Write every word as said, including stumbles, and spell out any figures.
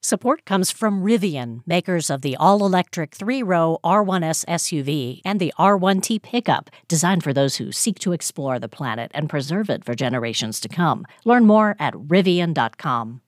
Support comes from Rivian, makers of the all-electric three-row R one S S U V and the R one T pickup, designed for those who seek to explore the planet and preserve it for generations to come. Learn more at rivian dot com.